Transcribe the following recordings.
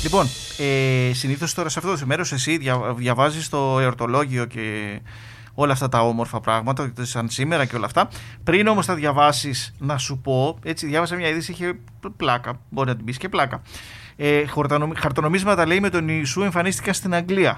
Λοιπόν, συνήθως τώρα σε αυτό το μέρος εσύ διαβάζεις το εορτολόγιο και όλα αυτά τα όμορφα πράγματα, σαν σήμερα και όλα αυτά. Πριν όμως τα διαβάσεις, να σου πω, έτσι διάβασα μια είδηση, είχε πλάκα, μπορεί να την πεις και πλάκα. Χαρτονομίσματα, λέει, με τον Ιησού εμφανίστηκαν στην Αγγλία.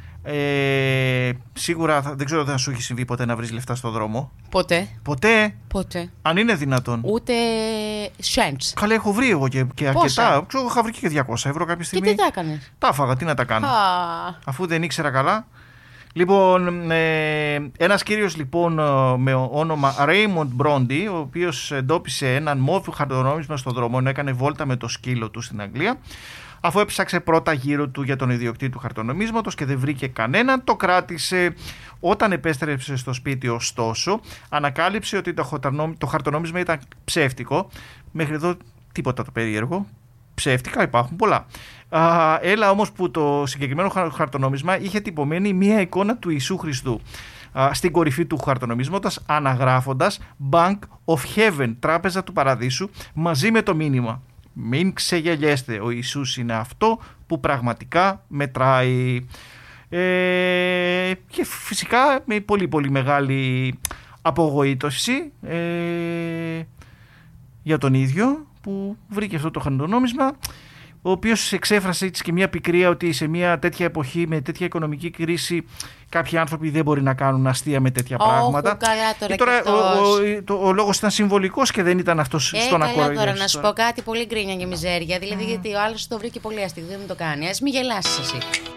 Σίγουρα δεν ξέρω αν σου έχει συμβεί ποτέ να βρεις λεφτά στο δρόμο. Ποτέ. Αν είναι δυνατόν. Ούτε cents. Καλά, έχω βρει εγώ και αρκετά. Ξέρω, είχα βρει και 200 ευρώ κάποια στιγμή. Και τι τα έκανες? Τα έφαγα, τι να τα κάνω. Αφού δεν ήξερα καλά. Λοιπόν, ένας κύριος λοιπόν με όνομα Raymond Bronte, ο οποίος εντόπισε έναν μόφιο χαρτονόμισμα στον δρόμο ενώ έκανε βόλτα με το σκύλο του στην Αγγλία. Αφού έψαξε πρώτα γύρω του για τον ιδιοκτήτη του χαρτονομίσματος και δεν βρήκε κανέναν, το κράτησε. Όταν επέστρεψε στο σπίτι, ωστόσο, ανακάλυψε ότι το χαρτονόμισμα ήταν ψεύτικο. Μέχρι εδώ τίποτα το περίεργο. Ψεύτικα υπάρχουν πολλά. Έλα όμως που το συγκεκριμένο χαρτονόμισμα είχε τυπωμένη μία εικόνα του Ιησού Χριστού στην κορυφή του χαρτονομίσματος, αναγράφοντας Bank of Heaven, τράπεζα του παραδείσου, μαζί με το μήνυμα: μην ξεγελιέστε, ο Ιησούς είναι αυτό που πραγματικά μετράει. Και φυσικά με πολύ πολύ μεγάλη απογοήτευση για τον ίδιο που βρήκε αυτό το χαρτονόμισμα, ο οποίος εξέφρασε έτσι και μια πικρία ότι σε μια τέτοια εποχή με τέτοια οικονομική κρίση κάποιοι άνθρωποι δεν μπορεί να κάνουν αστεία με τέτοια πράγματα. Καλά τώρα ο λόγος ήταν συμβολικός και δεν ήταν αυτός στον ακροατή. Τώρα να σου πω κάτι πολύ γκρίνια και μιζέρια, δηλαδή γιατί ο άλλος το βρήκε πολύ αστείο, δεν το κάνει. Ας μην γελάσεις εσύ.